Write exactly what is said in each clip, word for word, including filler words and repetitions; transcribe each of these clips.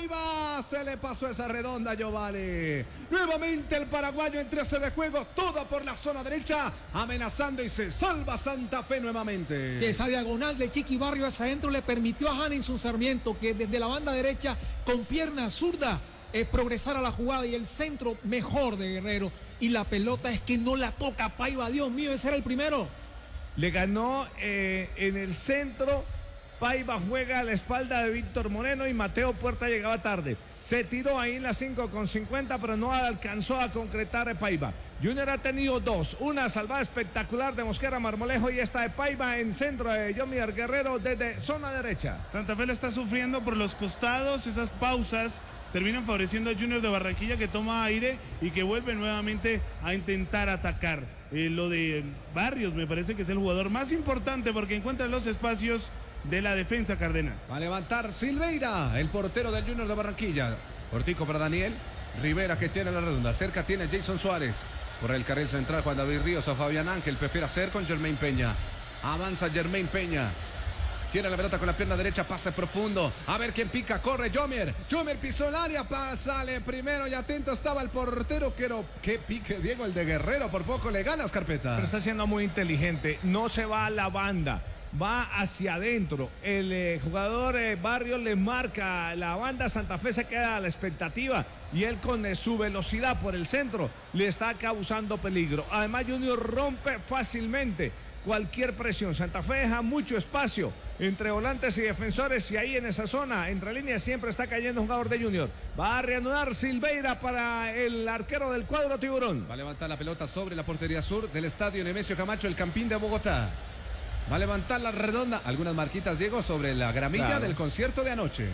Paiva. Se le pasó esa redonda, Giovanni. Nuevamente el paraguayo en trece de juego. Toda por la zona derecha. Amenazando y se salva Santa Fe nuevamente. Que esa diagonal de Chiqui Barrio hacia adentro le permitió a Hanninson Sarmiento que desde la banda derecha con pierna zurda eh, progresar a la jugada y el centro mejor de Guerrero. Y la pelota es que no la toca Paiva. Dios mío, ese era el primero. Le ganó eh, en el centro. Paiva juega a la espalda de Víctor Moreno y Mateo Puerta llegaba tarde. Se tiró ahí en la cinco con cincuenta, pero no alcanzó a concretar Paiva. Junior ha tenido dos. Una salvada espectacular de Mosquera Marmolejo y esta de Paiva en centro de Yomiar Guerrero desde zona derecha. Santa Fe lo está sufriendo por los costados. Esas pausas terminan favoreciendo a Junior de Barranquilla, que toma aire y que vuelve nuevamente a intentar atacar. Eh, lo de Barrios me parece que es el jugador más importante porque encuentra los espacios de la defensa cardenal. Va a levantar Silveira, el portero del Junior de Barranquilla. Cortico para Daniel Rivera, que tiene la redonda. Cerca tiene Jason Suárez. Por el carril central Juan David Ríos a Fabián Ángel. Prefiere hacer con Germain Peña. Avanza Germain Peña. Tiene la pelota con la pierna derecha, pase profundo. A ver quién pica, corre Yomier. Yomier pisó el área, sale primero y atento estaba el portero. Quiero que pique Diego, el de Guerrero. Por poco le ganas, Carpeta. Pero está siendo muy inteligente. No se va a la banda, va hacia adentro. El eh, jugador eh, Barrios le marca la banda. Santa Fe se queda a la expectativa y él con eh, su velocidad por el centro le está causando peligro. Además Junior rompe fácilmente cualquier presión. Santa Fe deja mucho espacio entre volantes y defensores y ahí en esa zona, entre líneas, siempre está cayendo un jugador de Junior. Va a reanudar Silveira para el arquero del cuadro tiburón. Va a levantar la pelota sobre la portería sur del estadio Nemesio Camacho, el Campín de Bogotá. Va a levantar la redonda. Algunas marquitas, Diego, sobre la gramilla claro. del concierto de anoche.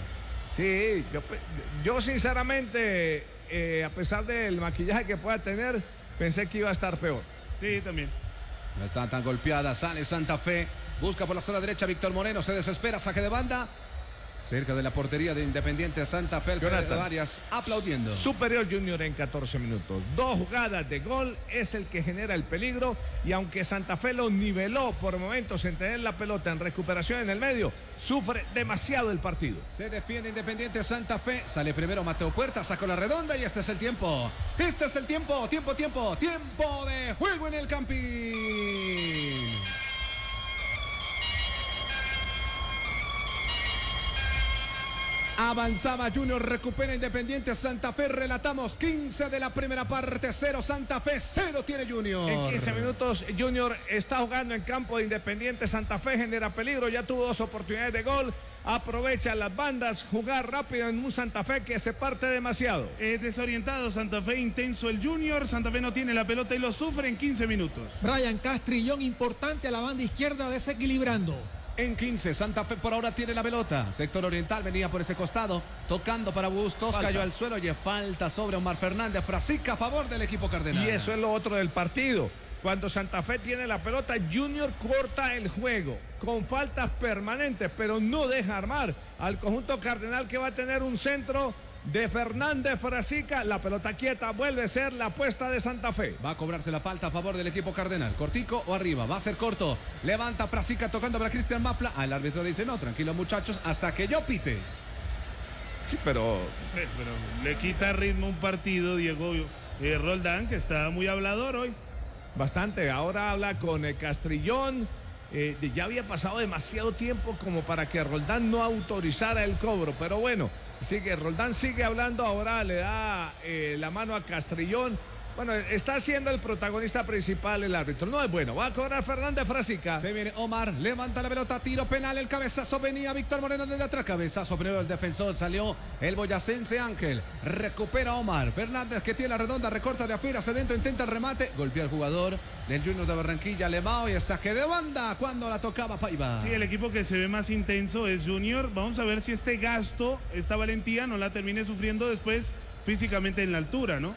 Sí, yo, yo sinceramente, eh, a pesar del maquillaje que pueda tener, pensé que iba a estar peor. Sí, también. No está tan golpeada, sale Santa Fe, busca por la zona derecha Víctor Moreno, se desespera, saque de banda, cerca de la portería de Independiente Santa Fe, Alfredo Arias aplaudiendo. Superior Junior en catorce minutos, dos jugadas de gol, es el que genera el peligro y aunque Santa Fe lo niveló por momentos en tener la pelota en recuperación en el medio, sufre demasiado el partido. Se defiende Independiente Santa Fe, sale primero Mateo Puerta, sacó la redonda y este es el tiempo. Este es el tiempo, tiempo, tiempo, tiempo de juego en el Campín. Avanzaba Junior, recupera Independiente Santa Fe, relatamos quince de la primera parte, cero Santa Fe, cero tiene Junior. En quince minutos Junior está jugando en campo de Independiente Santa Fe, genera peligro, ya tuvo dos oportunidades de gol, aprovecha las bandas, jugar rápido en un Santa Fe que se parte demasiado. Es desorientado Santa Fe, intenso el Junior, Santa Fe no tiene la pelota y lo sufre en quince minutos. Brian Castrillón importante a la banda izquierda, desequilibrando. En quince, Santa Fe por ahora tiene la pelota. Sector oriental venía por ese costado, tocando para Bustos, falta. Cayó al suelo y falta sobre Omar Fernández. Frasica a favor del equipo cardenal. Y eso es lo otro del partido. Cuando Santa Fe tiene la pelota, Junior corta el juego con faltas permanentes, pero no deja armar al conjunto cardenal, que va a tener un centro de Fernández Frasica. La pelota quieta, vuelve a ser la apuesta de Santa Fe. Va a cobrarse la falta a favor del equipo cardenal. Cortico o arriba, va a ser corto. Levanta Frasica tocando para Cristian Mafla. Ah, el árbitro dice no, tranquilo muchachos, hasta que yo pite. Sí, pero... Eh, pero le quita ritmo un partido, Diego eh, Roldán, que está muy hablador hoy. Bastante, ahora habla con eh, Castrillón. Eh, ya había pasado demasiado tiempo como para que Roldán no autorizara el cobro, pero bueno, sigue, Roldán sigue hablando, ahora le da eh, la mano a Castrillón. Bueno, está siendo el protagonista principal el árbitro. No es bueno, va a cobrar Fernández Frasica. Se viene Omar, levanta la pelota, tiro penal, el cabezazo venía Víctor Moreno desde atrás. Cabezazo primero el defensor, salió el boyacense Ángel. Recupera Omar. Fernández, que tiene la redonda, recorta de afuera, hacia adentro, intenta el remate. Golpea al jugador del Junior de Barranquilla, Lemao, y el saque de banda cuando la tocaba Paiva. Sí, el equipo que se ve más intenso es Junior. Vamos a ver si este gasto, esta valentía, no la termine sufriendo después físicamente en la altura, ¿no?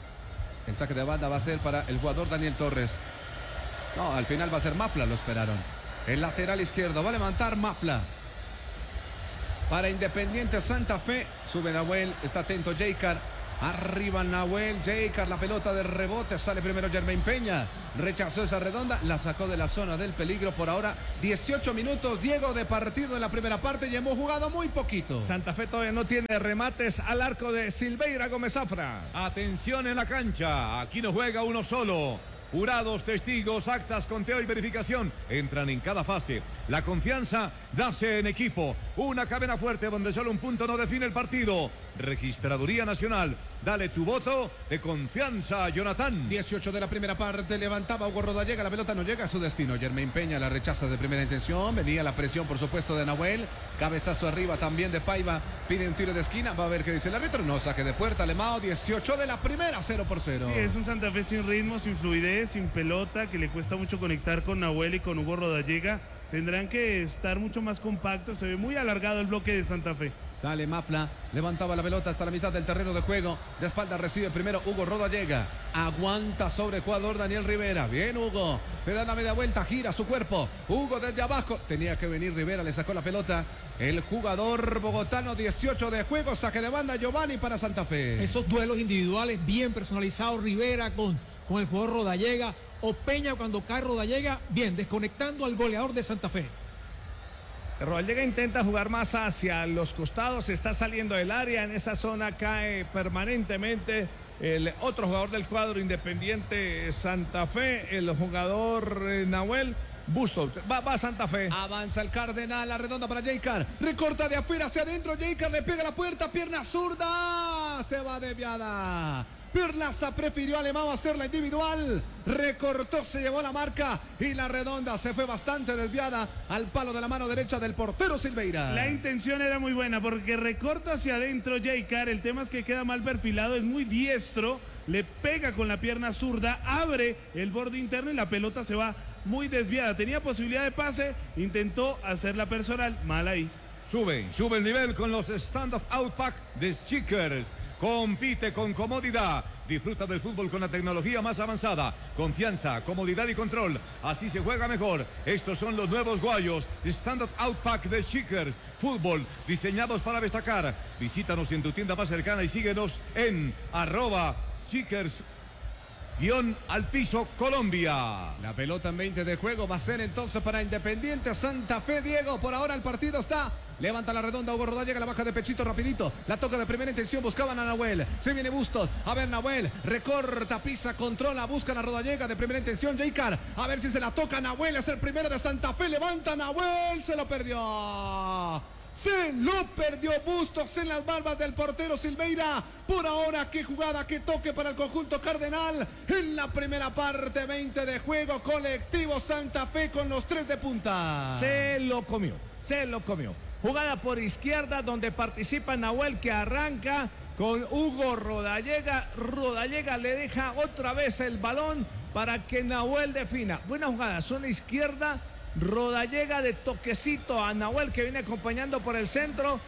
El saque de banda va a ser para el jugador Daniel Torres. No, al final va a ser Mafla, lo esperaron. El lateral izquierdo va a levantar Mafla. Para Independiente Santa Fe, sube Nahuel, está atento Jaycar. Arriba Nahuel, Jaycar, la pelota de rebote, sale primero Jermaine Peña, rechazó esa redonda, la sacó de la zona del peligro. Por ahora dieciocho minutos, Diego, de partido en la primera parte y hemos jugado muy poquito. Santa Fe todavía no tiene remates al arco de Silveira Gómez Zafra. Atención en la cancha, aquí no juega uno solo. Jurados, testigos, actas, conteo y verificación entran en cada fase. La confianza nace en equipo. Una cadena fuerte donde solo un punto no define el partido. Registraduría Nacional. Dale tu voto de confianza, Jonathan. dieciocho de la primera parte, levantaba Hugo Rodallega, la pelota no llega a su destino. Jermaine Peña la rechaza de primera intención. Venía la presión, por supuesto, de Nahuel. Cabezazo arriba también de Paiva. Pide un tiro de esquina. Va a ver qué dice el árbitro. No, saque de puerta. Lemao, dieciocho de la primera, cero por cero. Sí, es un Santa Fe sin ritmo, sin fluidez, sin pelota, que le cuesta mucho conectar con Nahuel y con Hugo Rodallega. Tendrán que estar mucho más compactos. Se ve muy alargado el bloque de Santa Fe. Sale Mafla, levantaba la pelota hasta la mitad del terreno de juego. De espalda recibe primero Hugo Rodallega. Aguanta sobre el jugador Daniel Rivera. Bien, Hugo. Se da la media vuelta, gira su cuerpo. Hugo desde abajo. Tenía que venir Rivera, le sacó la pelota. El jugador bogotano, dieciocho de juego. Saque de banda Giovanni para Santa Fe. Esos duelos individuales bien personalizados. Rivera con, con el jugador Rodallega. O Peña cuando cae Rodallega. Bien, desconectando al goleador de Santa Fe. Rodallega intenta jugar más hacia los costados, está saliendo del área, en esa zona cae permanentemente el otro jugador del cuadro Independiente Santa Fe, el jugador eh, Nahuel Bustos. Va, va Santa Fe. Avanza el Cardenal, la redonda para Jaycar. Recorta de afuera hacia adentro, Jaycar le pega la puerta, pierna zurda, se va desviada. Perlaza prefirió a Lemao hacerla individual, recortó, se llevó la marca y la redonda se fue bastante desviada al palo de la mano derecha del portero Silveira. La intención era muy buena porque recorta hacia adentro Jaycar, el tema es que queda mal perfilado, es muy diestro, le pega con la pierna zurda, abre el borde interno y la pelota se va muy desviada. Tenía posibilidad de pase, intentó hacerla personal, mal ahí. Sube, sube el nivel con los stand-up outpack de Chickers. Compite con comodidad. Disfruta del fútbol con la tecnología más avanzada. Confianza, comodidad y control. Así se juega mejor. Estos son los nuevos guayos Stand-up Outpack de Chickers. Fútbol diseñados para destacar. Visítanos en tu tienda más cercana y síguenos en arroba Chickers guión al piso Colombia. La pelota en veinte de juego va a ser entonces para Independiente Santa Fe. Diego, por ahora el partido está. Levanta la redonda, Hugo Rodallega, la baja de pechito rapidito. La toca de primera intención, buscaban a Nahuel. Se viene Bustos, a ver Nahuel. Recorta, pisa, controla, buscan a Rodallega de primera intención. Jaycar, a ver si se la toca Nahuel. Es el primero de Santa Fe, levanta Nahuel. Se lo perdió. Se lo perdió Bustos en las barbas del portero Silveira. Por ahora, qué jugada, qué toque para el conjunto cardenal. En la primera parte, veinte de juego. Colectivo Santa Fe con los tres de punta. Se lo comió, se lo comió. Jugada por izquierda donde participa Nahuel, que arranca con Hugo Rodallega. Rodallega le deja otra vez el balón para que Nahuel defina. Buena jugada, zona izquierda. Rodallega de toquecito a Nahuel, que viene acompañando por el centro.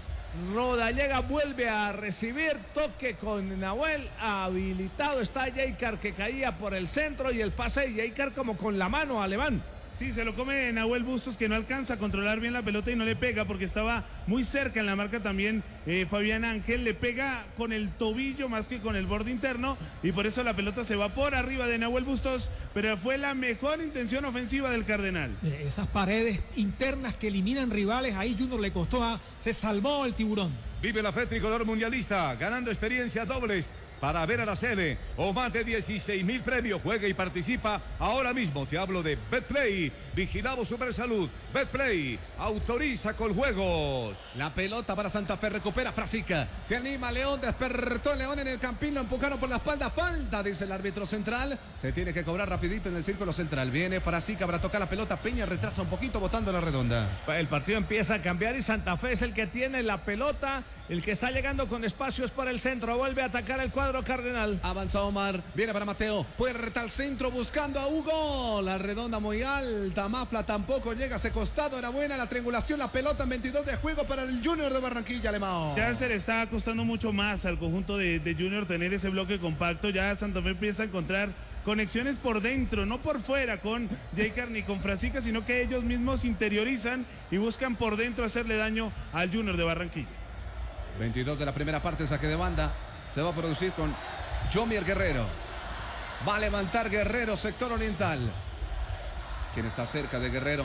Rodallega vuelve a recibir, toque con Nahuel, habilitado está Jaycar, que caía por el centro, y el pase de Jaycar como con la mano alemán. Sí, se lo come Nahuel Bustos, que no alcanza a controlar bien la pelota y no le pega porque estaba muy cerca en la marca también eh, Fabián Ángel. Le pega con el tobillo más que con el borde interno y por eso la pelota se va por arriba de Nahuel Bustos, pero fue la mejor intención ofensiva del Cardenal. Esas paredes internas que eliminan rivales, ahí Junior le costó, a, se salvó el tiburón. Vive la fe tricolor mundialista, ganando experiencias dobles para ver a la sede o más de dieciséis mil premios. Juega y participa ahora mismo. Te hablo de Betplay, vigilamos Super Salud. Betplay autoriza con juegos. La pelota para Santa Fe, recupera Frasica. Se anima León, despertó León en el campín, lo empujaron por la espalda. Falta, dice el árbitro central. Se tiene que cobrar rapidito en el círculo central. Viene Frasica para tocar la pelota. Peña retrasa un poquito, botando la redonda. El partido empieza a cambiar y Santa Fe es el que tiene la pelota, el que está llegando con espacios por el centro. Vuelve a atacar el cuadro cardenal. Avanza Omar, viene para Mateo, puerta al centro buscando a Hugo. La redonda muy alta, Mafla tampoco llega a ese costado. Era buena la triangulación, la pelota en veintidós de juego para el Junior de Barranquilla, Lemao. Ya se le está costando mucho más al conjunto de, de Junior tener ese bloque compacto. Ya Santa Fe empieza a encontrar conexiones por dentro, no por fuera con Jaycar ni con Frasica, sino que ellos mismos interiorizan y buscan por dentro hacerle daño al Junior de Barranquilla. veintidós de la primera parte, saque de banda. se va a producir con Jomier Guerrero. Va a levantar Guerrero, sector oriental. Quien está cerca de Guerrero,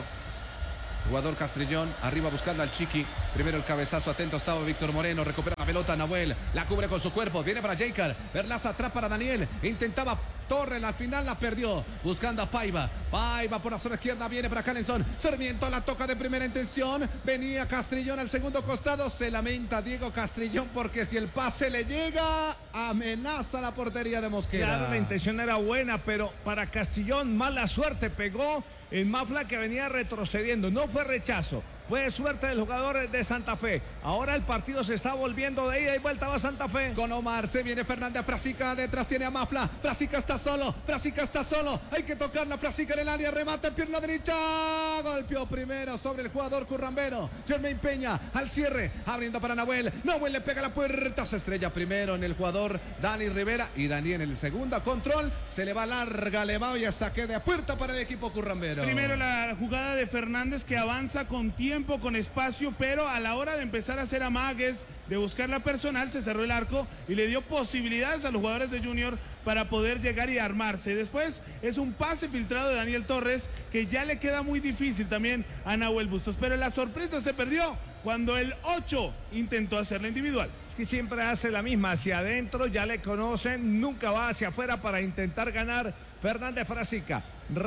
jugador Castrillón, arriba buscando al Chiqui. Primero el cabezazo, atento estaba Víctor Moreno. Recupera la pelota Nahuel, la cubre con su cuerpo. Viene para Jaker, Verlaza atrás para Daniel. Intentaba Torres, al final la perdió. Buscando a Paiva. Paiva por la zona izquierda, viene para Canelson. Sarmiento la toca de primera intención. Venía Castrillón al segundo costado. Se lamenta Diego Castrillón porque si el pase le llega, amenaza la portería de Mosquera. Claro, la intención era buena, pero para Castrillón mala suerte. Pegó en Mafla que venía retrocediendo. No fue rechazo, fue suerte del jugador de Santa Fe. Ahora el partido se está volviendo de ida y vuelta, va Santa Fe. Con Omar se viene Fernández, Frasica detrás tiene a Mafla. Frasica está solo, Frasica está solo. Hay que tocarla, Frasica en el área, remata en pierna derecha. Golpeó primero sobre el jugador currambero. Jermaine Peña al cierre, abriendo para Nahuel. Nahuel le pega la puerta, se estrella primero en el jugador Dani Rivera. Y Daniel en el segundo control, se le va larga, le va y a saque de puerta para el equipo currambero. Primero la jugada de Fernández que avanza con tiempo, con espacio, pero a la hora de empezar a hacer amagues, de buscar la personal, se cerró el arco y le dio posibilidades a los jugadores de Junior para poder llegar y armarse. Después es un pase filtrado de Daniel Torres que ya le queda muy difícil también a Nahuel Bustos, pero la sorpresa se perdió cuando el ocho intentó hacerla individual. Es que siempre hace la misma, hacia adentro, ya le conocen, nunca va hacia afuera para intentar ganar. Fernández Frasica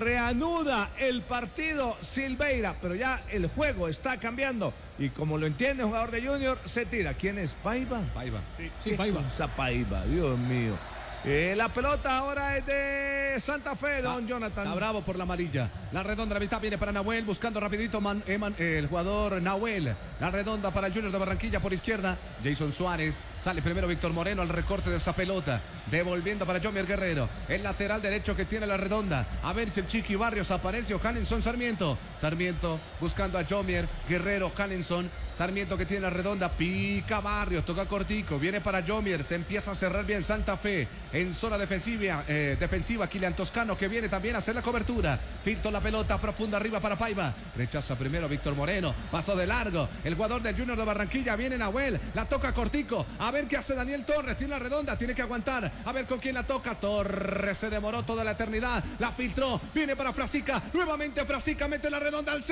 reanuda el partido Silveira, pero ya el juego está cambiando y como lo entiende el jugador de Junior, se tira. ¿Quién es? ¿Paiva? Paiva. Sí, Sí, Paiva. Esa Paiva, Dios mío. Eh, la pelota ahora es de Santa Fe, don Ah, Jonathan. Está bravo por la amarilla. La redonda, la mitad viene para Nahuel, buscando rapidito Man, Eman, eh, el jugador Nahuel. La redonda para el Junior de Barranquilla por izquierda. Jason Suárez. Sale primero Víctor Moreno al recorte de esa pelota. Devolviendo para Jomier Guerrero. El lateral derecho que tiene la redonda. A ver si el Chiqui Barrios aparece o Canelson Sarmiento. Sarmiento buscando a Jomier Guerrero, Canelson. Sarmiento que tiene la redonda, pica Barrios, toca cortico, viene para Jomier, se empieza a cerrar bien Santa Fe en zona defensiva, eh, defensiva, Kilian Toscano que viene también a hacer la cobertura, filtró la pelota profunda arriba para Paiva, rechaza primero Víctor Moreno, pasó de largo, el jugador del Junior de Barranquilla, viene Nahuel, la toca cortico, a ver qué hace Daniel Torres, tiene la redonda, tiene que aguantar, a ver con quién la toca, Torres se demoró toda la eternidad, la filtró, viene para Frasica, nuevamente Frasica mete la redonda al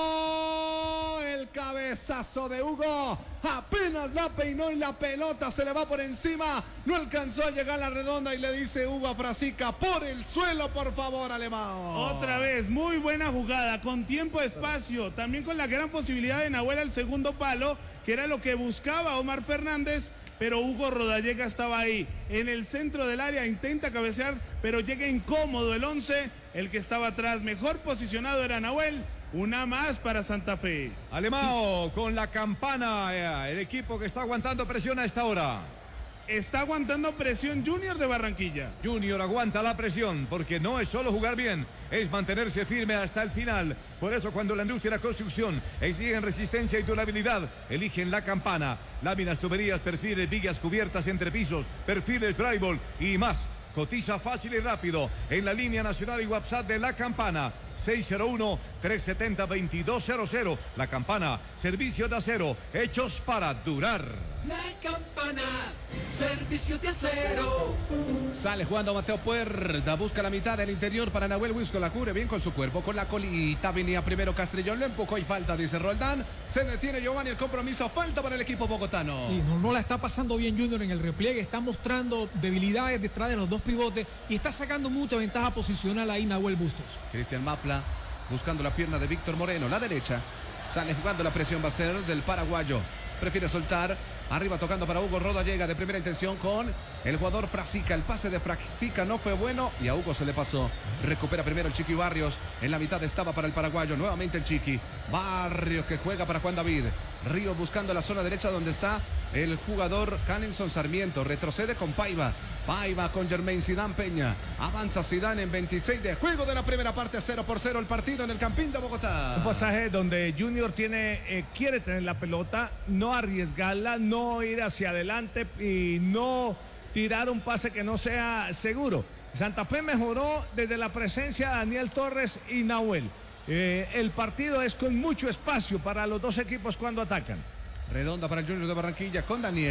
centro, el cabezazo de Hugo, apenas la peinó y la pelota se le va por encima, no alcanzó a llegar a la redonda y le dice Hugo a Frasica, por el suelo por favor Alemán. Otra vez, muy buena jugada, con tiempo, espacio, también con la gran posibilidad de Nahuel al segundo palo, que era lo que buscaba Omar Fernández, pero Hugo Rodallega estaba ahí, en el centro del área, intenta cabecear, pero llega incómodo el once, el que estaba atrás, mejor posicionado era Nahuel. Una más para Santa Fe. Alemão con la campana, eh, el equipo que está aguantando presión a esta hora. Está aguantando presión Junior de Barranquilla. Junior aguanta la presión porque no es solo jugar bien, es mantenerse firme hasta el final. Por eso cuando la industria y la construcción exigen resistencia y durabilidad, eligen la campana. Láminas, tuberías, perfiles, vigas, cubiertas, entrepisos, perfiles, drywall y más. Cotiza fácil y rápido en la línea nacional y WhatsApp de la campana. seis cero uno, tres siete cero, dos dos cero cero. La Campana, servicio de acero, hechos para durar. La Campana, servicio de acero. Sale jugando Mateo Puerta, busca la mitad del interior para Nahuel Wisco, la cubre bien con su cuerpo, con la colita, venía primero Castrillón, lo empujó y falta, dice Roldán, se detiene Giovanni, el compromiso, falta para el equipo bogotano. Y no, no la está pasando bien Junior en el repliegue, está mostrando debilidades detrás de los dos pivotes y está sacando mucha ventaja posicional ahí Nahuel Bustos. Cristian Mafla buscando la pierna de Víctor Moreno, la derecha, sale jugando, la presión va a ser del paraguayo, prefiere soltar, arriba tocando para Hugo Roda, llega de primera intención con el jugador Frasica, el pase de Frasica no fue bueno y a Hugo se le pasó, recupera primero el Chiqui Barrios, en la mitad estaba para el paraguayo, nuevamente el Chiqui, Barrios que juega para Juan David, Ríos buscando la zona derecha donde está el jugador Canelson Sarmiento, retrocede con Paiva, Paiva con Jermaine Zidane Peña, avanza Zidane en veintiséis de juego de la primera parte, cero por cero el partido en el Campín de Bogotá. Un pasaje donde Junior tiene, eh, quiere tener la pelota, no arriesgarla, no ir hacia adelante y no tirar un pase que no sea seguro. Santa Fe mejoró desde la presencia de Daniel Torres y Nahuel. Eh, el partido es con mucho espacio para los dos equipos cuando atacan. Redonda para el Junior de Barranquilla con Daniel.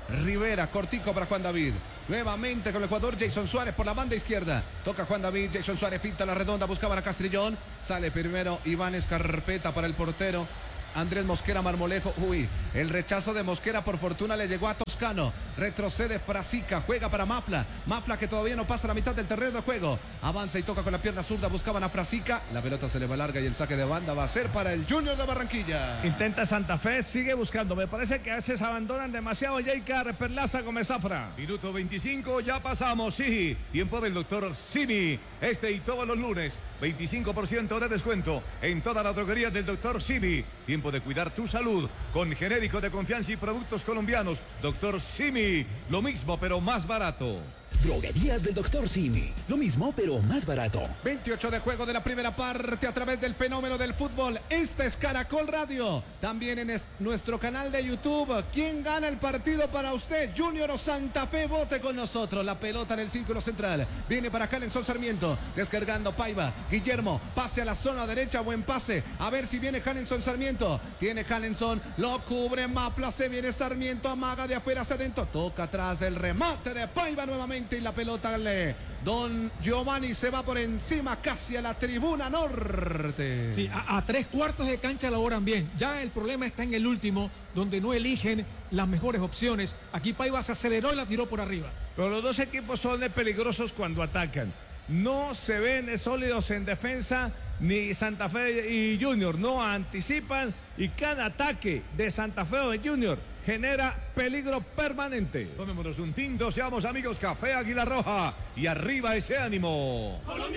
Rivera, cortico para Juan David. Nuevamente con el jugador Jason Suárez por la banda izquierda. Toca Juan David, Jason Suárez pinta la redonda, buscaban a Castrillón. Sale primero Iván Escarpeta para el portero Andrés Mosquera Marmolejo. Uy, el rechazo de Mosquera por fortuna le llegó a Toscano. Retrocede Frasica, juega para Mafla. Mafla que todavía no pasa la mitad del terreno de juego. Avanza y toca con la pierna zurda, buscaban a Frasica. La pelota se le va larga y el saque de banda va a ser para el Junior de Barranquilla. Intenta Santa Fe, sigue buscando. Me parece que a veces abandonan demasiado. J. Perlaza Gómez Zafra. Minuto veinticinco, ya pasamos, sí. Tiempo del doctor Simi. Este y todos los lunes, veinticinco por ciento de descuento en toda la droguería del doctor Simi. Tiempo de cuidar tu salud con genéricos de confianza y productos colombianos. doctor Simi, lo mismo pero más barato. Droguerías del doctor Simi. Lo mismo, pero más barato. veintiocho de juego de la primera parte a través del fenómeno del fútbol. Esta es Caracol Radio. También en nuestro canal de YouTube. ¿Quién gana el partido para usted? Junior o Santa Fe. Vote con nosotros. La pelota en el círculo central. Viene para Hanenson Sarmiento. Descargando Paiva. Guillermo. Pase a la zona derecha. Buen pase. A ver si viene Hanenson Sarmiento. Tiene Hanenson. Lo cubre Mapla. Se viene Sarmiento. Amaga de afuera hacia adentro. Toca atrás el remate de Paiva nuevamente. Y la pelota le Don Giovanni se va por encima casi a la tribuna norte. Sí, a, a tres cuartos de cancha laboran bien. Ya el problema está en el último, donde no eligen las mejores opciones. Aquí Paiva se aceleró y la tiró por arriba. Pero los dos equipos son peligrosos cuando atacan. No se ven sólidos en defensa, ni Santa Fe y Junior no anticipan, y cada ataque de Santa Fe o de Junior genera peligro permanente. Tomémonos un tinto, seamos amigos. Café Águila Roja y arriba ese ánimo.